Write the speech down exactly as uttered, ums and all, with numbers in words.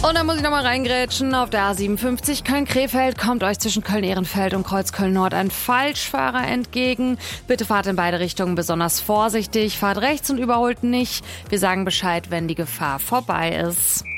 Und dann muss ich nochmal reingrätschen. Auf der A siebenundfünfzig Köln-Krefeld kommt euch zwischen Köln-Ehrenfeld und Kreuzköln-Nord ein Falschfahrer entgegen. Bitte fahrt in beide Richtungen besonders vorsichtig. Fahrt rechts und überholt nicht. Wir sagen Bescheid, wenn die Gefahr vorbei ist.